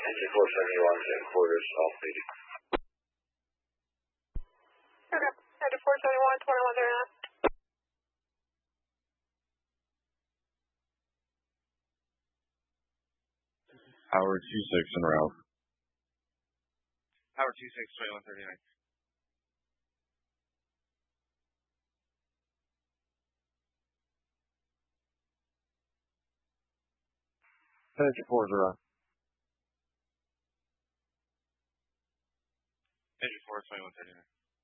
Engine 471 and quarters off duty. Okay, Engine 471, 2139. Howard 26 en route. Howard 26, 2139. Engine 40. Engine 4, 2139.